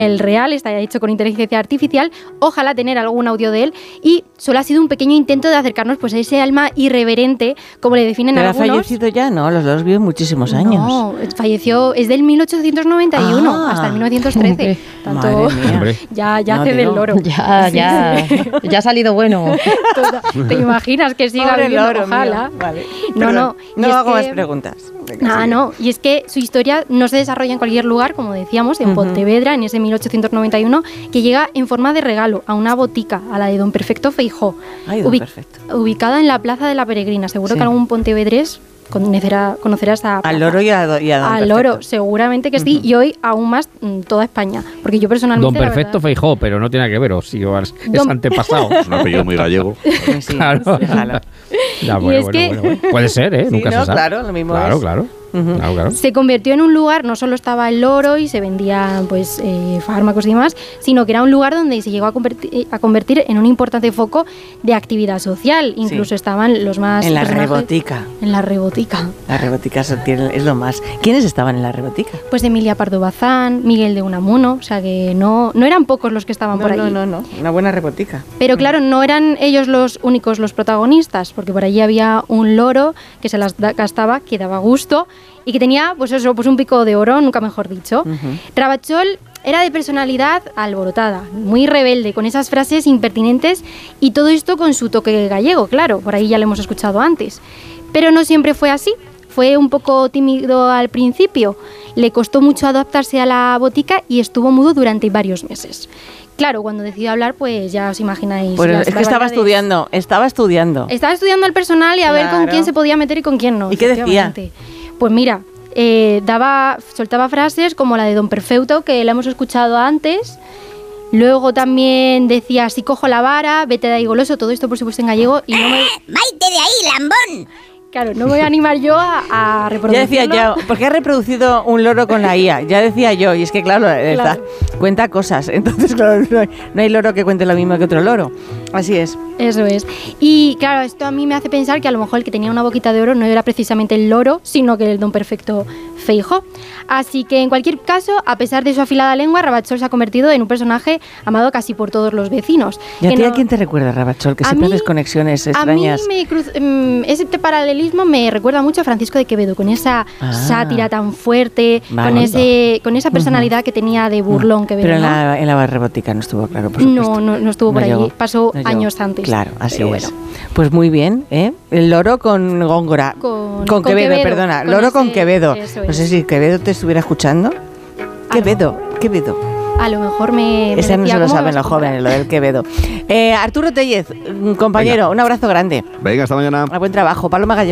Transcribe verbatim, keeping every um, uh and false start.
el real, está hecho con inteligencia artificial, ojalá tener algún audio de él, y solo ha sido un pequeño intento de acercarnos pues a ese alma irreverente, como le definen ¿Pero algunos. ha fallecido ya? No, los dos viven muchísimos años. No, falleció, es del mil ochocientos noventa y uno Ah, hasta el mil novecientos trece. Tanto, madre mía. ya, ya No, hace digo, del loro. Ya, ya, ya ha salido bueno. ¿Te imaginas que siga Pobre viviendo? loro, Ojalá. mío. Vale. No, Perdón, no. No y es hago que- más preguntas. Venga, Nada, sigue. no. Y es que su historia no se desarrolla en cualquier lugar, como decíamos, en Ujú. Pontevedra, en ese mil ochocientos noventa y uno, que llega en forma de regalo a una botica, a la de Don Perfecto Feijó. Ay, don ubi- Perfecto. Ubicada en la Plaza de la Peregrina. Seguro Sí. que algún pontevedrés conocerá, conocerá esa Al plaza. loro y a, do- y a don Al Perfecto. loro, seguramente que sí. Ujú. Y hoy aún más mm, toda España. Porque yo personalmente. Don la Perfecto verdad- Feijó, pero no tiene nada que ver, o sí, o es, es Don- antepasado. Es un apellido muy gallego. Sí, sí, Claro. déjalo. Ya, Y bueno, es bueno, que- bueno, bueno. Puede ser, ¿eh? Sí, Nunca no, se sabe. claro, lo mismo Claro, es. claro. Ujú. Claro, claro. Se convirtió en un lugar, no solo estaba el loro y se vendían pues eh, fármacos y demás, sino que era un lugar donde se llegó a convertir, a convertir en un importante foco de actividad social. Incluso Sí. estaban los más En la personajes- rebotica. En la rebotica. La rebotica se tiene- es lo más. ¿Quiénes estaban en la rebotica? Pues Emilia Pardo Bazán, Miguel de Unamuno, o sea que no, no eran pocos los que estaban No, por no, allí. no, no. Una buena rebotica. Pero claro, no eran ellos los únicos los protagonistas, porque por allí había un loro que se las da- gastaba, que daba gusto y que tenía, pues eso, pues un pico de oro, nunca mejor dicho. Ujú. Rabachol era de personalidad alborotada, muy rebelde, con esas frases impertinentes y todo esto con su toque gallego, claro, por ahí ya lo hemos escuchado antes. Pero no siempre fue así. Fue un poco tímido al principio, le costó mucho adaptarse a la botica y estuvo mudo durante varios meses. Claro, cuando decidió hablar, pues ya os imagináis. Pues las es que estaba barbaridades. estudiando, estaba estudiando. Estaba estudiando al personal y a ver con Claro. quién se podía meter y con quién no. ¿Y qué decía? efectivamente. Pues mira, eh, daba, soltaba frases como la de Don Perfeuto, que la hemos escuchado antes. Luego también decía, si cojo la vara, vete de ahí goloso, todo esto por supuesto en gallego. Y no me, ¡Maite de ahí, lambón! claro, no me voy a animar yo a, a Ya reproducirlo. decía yo, porque ha reproducido un loro con la I A, ya decía yo, y es que claro, está- cuenta cosas, entonces claro, no hay, no hay loro que cuente lo mismo que otro loro, así es. Eso es. Y claro, esto a mí me hace pensar que a lo mejor el que tenía una boquita de oro no era precisamente el loro, sino que el Don Perfecto Feijó. Así que en cualquier caso, a pesar de su afilada lengua, Rabachol se ha convertido en un personaje amado casi por todos los vecinos. ¿Y a Que ti a no- quién te recuerda, Rabachol? Que A siempre mí- haces conexiones A extrañas. mí me cruz- mm, ese paralelismo me recuerda mucho a Francisco de Quevedo, con esa Ah. sátira tan fuerte, Vale. con ese con esa personalidad que tenía de burlón Quevedo. Pero en ¿no? la, en la rebotica no estuvo claro, por supuesto. No, no, no estuvo por allí, llegó, pasó no llegó. años antes. Claro, así Pero es. bueno. Pues muy bien, ¿eh? El loro con Góngora. Con- con con Quevedo, Quevedo, perdona. con Loro con ese- Quevedo. eso No es. sé si Quevedo te estuviera escuchando. Quevedo, Quevedo. A lo mejor me. me Ese no decía, se lo ¿cómo saben vas a los comprar? jóvenes, lo del Quevedo. Eh, Arturo Tellez, mm, compañero, Venga. un abrazo grande. Venga, hasta mañana. A buen trabajo. Paloma Gallego.